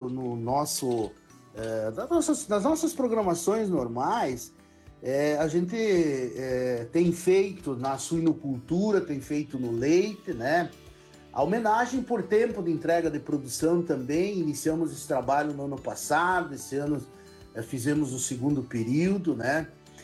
no nosso, das nossas programações normais, a gente tem feito na suinocultura, tem feito no leite, né? A homenagem por tempo de entrega de produção também, iniciamos esse trabalho no ano passado, esse ano fizemos o segundo período, né?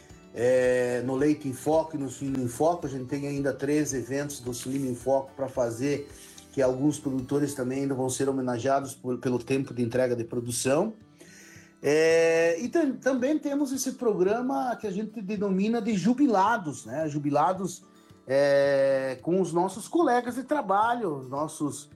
No Leite em Foco e no Suíno em Foco, a gente tem ainda 3 eventos do Suíno em Foco para fazer, que alguns produtores também ainda vão ser homenageados pelo tempo de entrega de produção. E também temos esse programa que a gente denomina de jubilados, né? Jubilados com os nossos colegas de trabalho, os nossos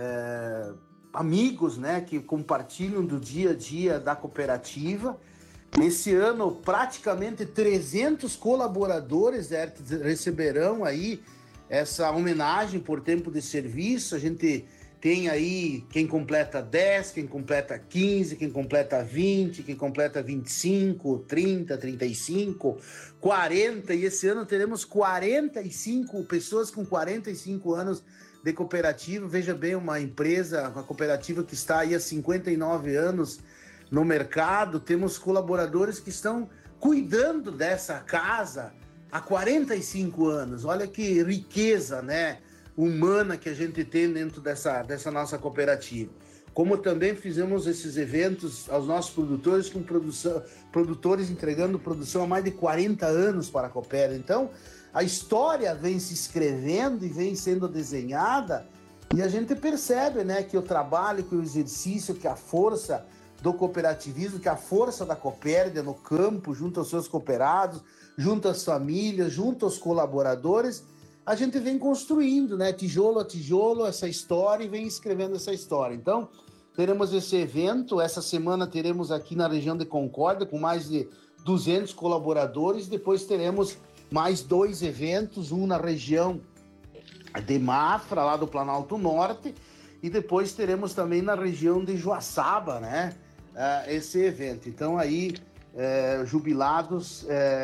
amigos, né? Que compartilham do dia a dia da cooperativa. Nesse ano, praticamente 300 colaboradores receberão aí essa homenagem por tempo de serviço. A gente tem aí quem completa 10, quem completa 15, quem completa 20, quem completa 25, 30, 35, 40. E esse ano teremos 45 pessoas com 45 anos de cooperativa. Veja bem, uma empresa, uma cooperativa que está aí há 59 anos no mercado. Temos colaboradores que estão cuidando dessa casa há 45 anos. Olha que riqueza, né, humana que a gente tem dentro dessa nossa cooperativa. Como também fizemos esses eventos aos nossos produtores, com produtores entregando produção há mais de 40 anos para a Coopera. Então, a história vem se escrevendo e vem sendo desenhada, e a gente percebe, né, que o trabalho, que o exercício, que a força do cooperativismo, que a força da Copérdia no campo, junto aos seus cooperados, junto às famílias, junto aos colaboradores, a gente vem construindo, né, tijolo a tijolo, essa história, e vem escrevendo essa história. Então, teremos esse evento, essa semana teremos aqui na região de Concórdia, com mais de 200 colaboradores, depois teremos mais 2 eventos, um na região de Mafra, lá do Planalto Norte, e depois teremos também na região de Joaçaba, né, esse evento. Então aí, jubilados,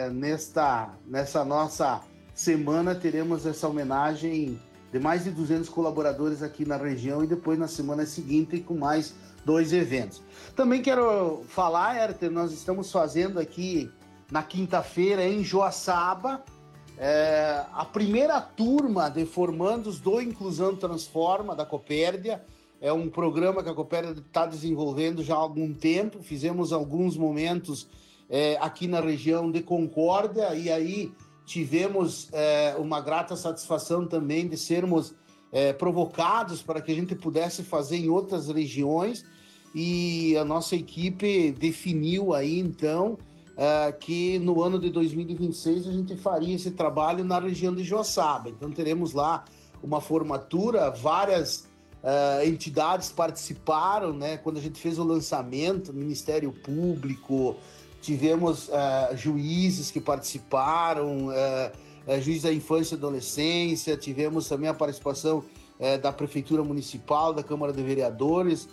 nessa nossa semana teremos essa homenagem de mais de 200 colaboradores aqui na região, e depois na semana seguinte com mais 2 eventos. Também quero falar, Herter, nós estamos fazendo aqui na quinta-feira em Joaçaba a primeira turma de formandos do Inclusão Transforma da Copérdia. É um programa que a Copérdia está desenvolvendo já há algum tempo. Fizemos alguns momentos aqui na região de Concórdia, e aí tivemos uma grata satisfação também de sermos provocados para que a gente pudesse fazer em outras regiões, e a nossa equipe definiu aí então que no ano de 2026 a gente faria esse trabalho na região de Joaçaba. Então teremos lá uma formatura, várias entidades participaram, né? Quando a gente fez o lançamento, Ministério Público, tivemos juízes que participaram, juiz da infância e adolescência, tivemos também a participação da Prefeitura Municipal, da Câmara de Vereadores,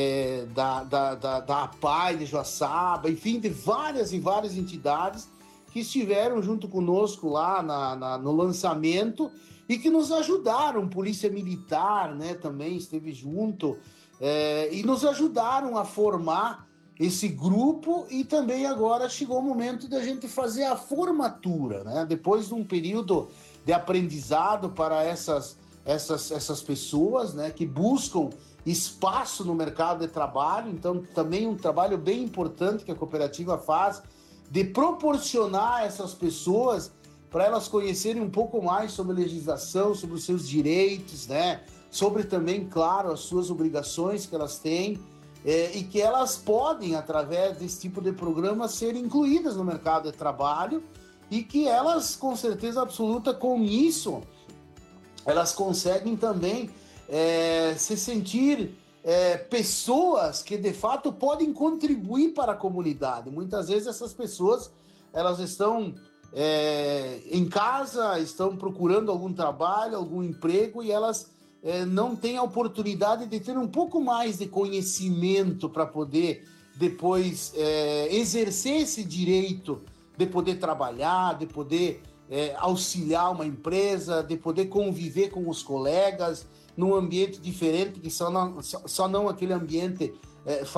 da APAI de Joaçaba, enfim, de várias e várias entidades que estiveram junto conosco lá no lançamento e que nos ajudaram. Polícia Militar, né, também esteve junto, e nos ajudaram a formar esse grupo. E também agora chegou o momento da gente fazer a formatura, né? Depois de um período de aprendizado para essas pessoas, né, que buscam espaço no mercado de trabalho. Então também um trabalho bem importante que a cooperativa faz, de proporcionar a essas pessoas para elas conhecerem um pouco mais sobre a legislação, sobre os seus direitos, né? Sobre também, claro, as suas obrigações que elas têm, e que elas podem, através desse tipo de programa, ser incluídas no mercado de trabalho, e que elas, com certeza absoluta, com isso, elas conseguem também se sentir pessoas que, de fato, podem contribuir para a comunidade. Muitas vezes essas pessoas, elas estão em casa, estão procurando algum trabalho, algum emprego, e elas não têm a oportunidade de ter um pouco mais de conhecimento para poder depois exercer esse direito de poder trabalhar, de poder auxiliar uma empresa, de poder conviver com os colegas num ambiente diferente, que só não aquele ambiente